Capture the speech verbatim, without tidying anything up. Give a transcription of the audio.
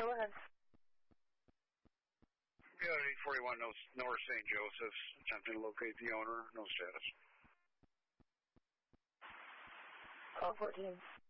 Go ahead. Yeah, eight forty-one North Saint Joseph's. Attempting to locate the owner. No status. Call fourteen.